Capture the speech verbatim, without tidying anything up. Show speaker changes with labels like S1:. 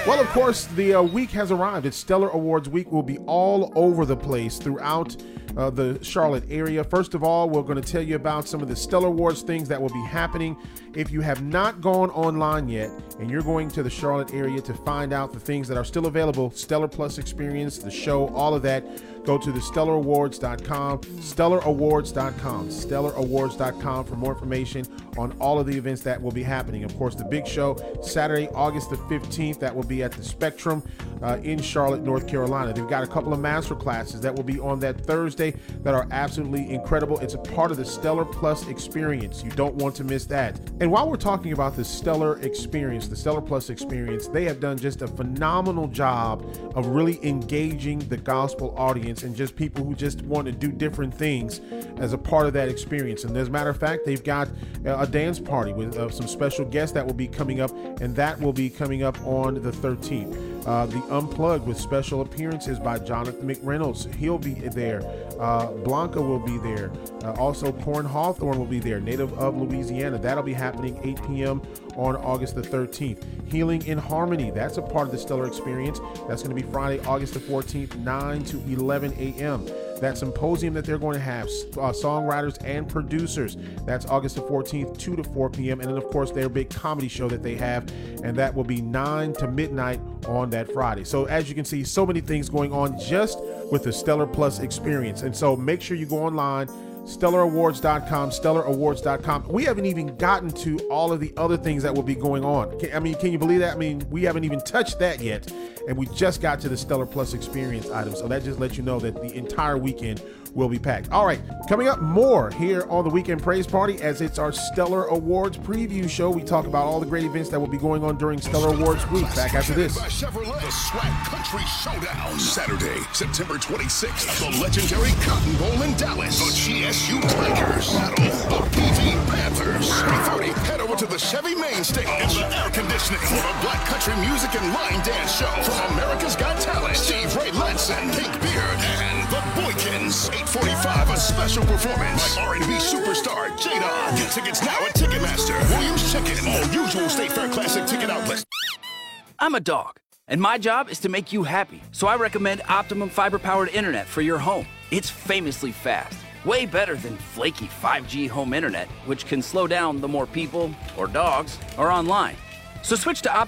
S1: Well, of course, the uh, week has arrived. It's Stellar Awards week. We'll be all over the place throughout uh, the Charlotte area. First of all, we're going to tell you about some of the Stellar Awards things that will be happening. If you have not gone online yet and you're going to the Charlotte area to find out the things that are still available, Stellar Plus Experience, the show, all of that, go to the stellar awards dot com, stellar awards dot com, stellar awards dot com for more information on all of the events that will be happening. Of course, the big show, Saturday, August the fifteenth, that will be at the Spectrum uh, in Charlotte, North Carolina. They've got a couple of master classes that will be on that Thursday that are absolutely incredible. It's a part of the Stellar Plus experience. You don't want to miss that. And while we're talking about the Stellar experience, the Stellar Plus experience, they have done just a phenomenal job of really engaging the gospel audience and just people who just want to do different things as a part of that experience. And as a matter of fact, they've got a dance party with uh, some special guests that will be coming up, and that will be coming up on the thirteenth. Uh, the Unplugged with special appearances by Jonathan McReynolds. He'll be there. Uh, Blanca will be there. Uh, also, Corn Hawthorne will be there, native of Louisiana. That'll be happening eight p.m. on August the thirteenth. Healing in Harmony, that's a part of the Stellar experience. That's going to be Friday, August the fourteenth, nine to eleven a.m. That symposium that they're going to have, uh, songwriters and producers, that's August the fourteenth, two to four p.m. And then, of course, their big comedy show that they have, and that will be nine to midnight on that Friday. So as you can see, so many things going on just with the Stellar Plus experience. And so make sure you go online, stellar awards dot com, stellar awards dot com. We haven't even gotten to all of the other things that will be going on. I mean, can you believe that? I mean, we haven't even touched that yet. And we just got to the Stellar Plus experience item. So that just lets you know that the entire weekend will be packed. All right, coming up more here on the Weekend Praise Party, as it's our Stellar Awards preview show. We talk about all the great events that will be going on during Stellar Awards week. Back after this.
S2: Chevrolet, the Swag Country Showdown, Saturday, September twenty-sixth, at the legendary Cotton Bowl in Dallas. The G S U Tigers battle the P V Panthers. three thirty, head over to the Chevy main stage in the air conditioning for the Black Country Music and Line Dance Show from America's Got Talent, Steve Ray Lanson, Pink Beard, and the Boykins. eight forty-five, a special performance by R and B superstar Jada. Get tickets now at Ticketmaster, Williams Chicken, or usual State Fair Classic ticket outlets.
S3: I'm a dog, and my job is to make you happy. So I recommend Optimum fiber-powered internet for your home. It's famously fast, way better than flaky five G home internet, which can slow down the more people, or dogs, are online. So switch to Optimum